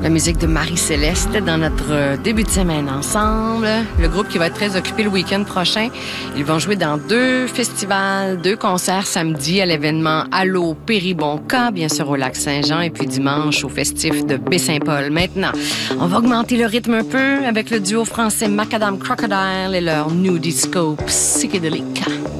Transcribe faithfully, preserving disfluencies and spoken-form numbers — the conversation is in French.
La musique de Marie-Céleste dans notre début de semaine ensemble. Le groupe qui va être très occupé le week-end prochain. Ils vont jouer dans deux festivals, deux concerts samedi à l'événement Allô Péribonca, bien sûr au lac Saint-Jean, et puis dimanche au festif de Baie-Saint-Paul. Maintenant, on va augmenter le rythme un peu avec le duo français Macadam Crocodile et leur New Disco psychédélique.